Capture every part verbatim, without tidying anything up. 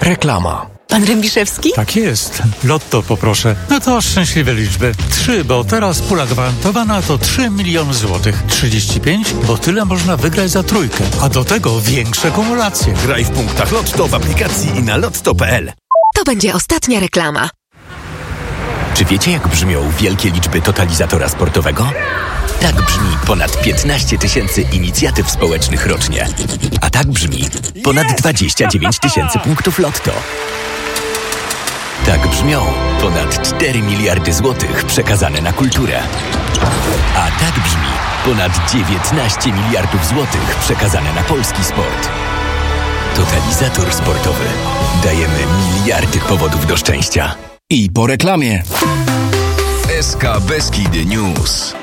Reklama. Pan Rębiszewski? Tak jest. Lotto poproszę. No to szczęśliwe liczby. Trzy, bo teraz pula gwarantowana to trzy miliony złotych. trzydzieści pięć, bo tyle można wygrać za trójkę. A do tego większe kumulacje. Graj w punktach Lotto w aplikacji i na lotto kropka p l. To będzie ostatnia reklama. Czy wiecie, jak brzmią wielkie liczby totalizatora sportowego? Tak brzmi ponad piętnaście tysięcy inicjatyw społecznych rocznie. A tak brzmi ponad dwadzieścia dziewięć tysięcy punktów Lotto. Tak brzmią ponad cztery miliardy złotych przekazane na kulturę. A tak brzmi ponad dziewiętnaście miliardów złotych przekazane na polski sport. Totalizator sportowy. Dajemy miliardy powodów do szczęścia. I po reklamie. S K Beskidy News.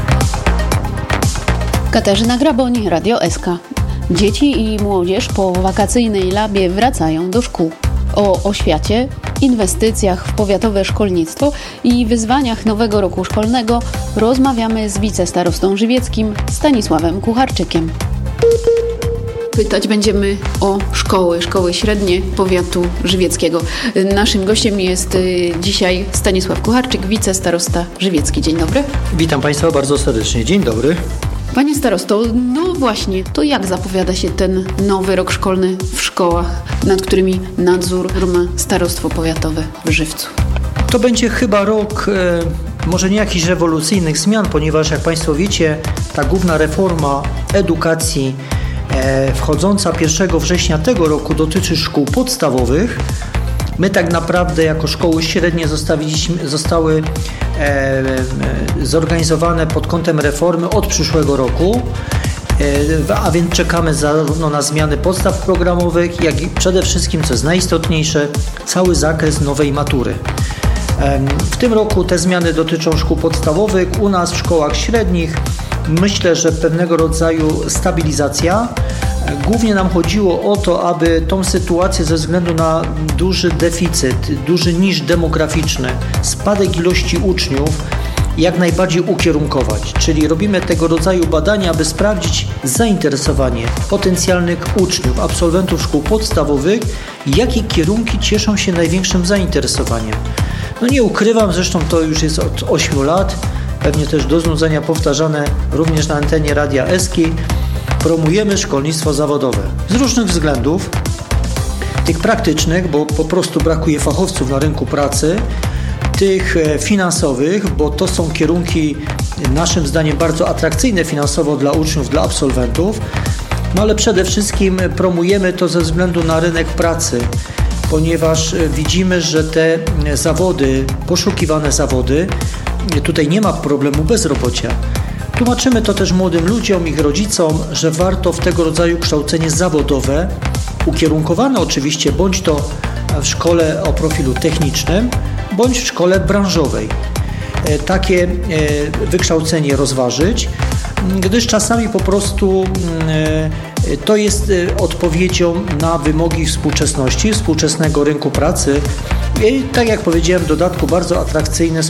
Katarzyna Graboń, Radio S K. Dzieci i młodzież po wakacyjnej labie wracają do szkół. O oświacie, inwestycjach w powiatowe szkolnictwo i wyzwaniach nowego roku szkolnego rozmawiamy z wicestarostą żywieckim Stanisławem Kucharczykiem. Pytać będziemy o szkoły, szkoły średnie powiatu żywieckiego. Naszym gościem jest y, dzisiaj Stanisław Kucharczyk, wicestarosta żywiecki. Dzień dobry. Witam Państwa bardzo serdecznie. Dzień dobry. Panie starosto, no właśnie, to jak zapowiada się ten nowy rok szkolny w szkołach, nad którymi nadzór ma starostwo powiatowe w Żywcu? To będzie chyba rok e, może nie jakichś rewolucyjnych zmian, ponieważ jak Państwo wiecie, ta główna reforma edukacji e, wchodząca pierwszego września tego roku dotyczy szkół podstawowych. My tak naprawdę jako szkoły średnie zostały e, e, zorganizowane pod kątem reformy od przyszłego roku, e, a więc czekamy zarówno na zmiany podstaw programowych, jak i przede wszystkim, co jest najistotniejsze, cały zakres nowej matury. E, w tym roku te zmiany dotyczą szkół podstawowych, u nas w szkołach średnich myślę, że pewnego rodzaju stabilizacja. Głównie nam chodziło o to, aby tą sytuację ze względu na duży deficyt, duży niż demograficzny, spadek ilości uczniów jak najbardziej ukierunkować. Czyli robimy tego rodzaju badania, aby sprawdzić zainteresowanie potencjalnych uczniów, absolwentów szkół podstawowych, jakie kierunki cieszą się największym zainteresowaniem. No nie ukrywam, zresztą to już jest od ośmiu lat, pewnie też do znudzenia powtarzane również na antenie Radia Eski. Promujemy szkolnictwo zawodowe z różnych względów, tych praktycznych, bo po prostu brakuje fachowców na rynku pracy, tych finansowych, bo to są kierunki naszym zdaniem bardzo atrakcyjne finansowo dla uczniów, dla absolwentów, no ale przede wszystkim promujemy to ze względu na rynek pracy, ponieważ widzimy, że te zawody, poszukiwane zawody, tutaj nie ma problemu bezrobocia. Tłumaczymy to też młodym ludziom, ich rodzicom, że warto w tego rodzaju kształcenie zawodowe, ukierunkowane oczywiście bądź to w szkole o profilu technicznym, bądź w szkole branżowej, takie wykształcenie rozważyć, gdyż czasami po prostu to jest odpowiedzią na wymogi współczesności, współczesnego rynku pracy i tak jak powiedziałem, w dodatku bardzo atrakcyjne